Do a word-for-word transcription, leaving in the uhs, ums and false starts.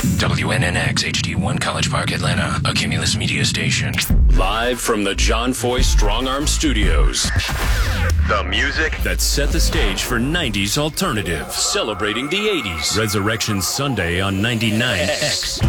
W N N X H D one College Park, Atlanta, a Cumulus Media station. Live from the John Foy Strong Arm Studios. The music that set the stage for nineties alternative, celebrating the eighties. Resurrection Sunday on ninety-nine X.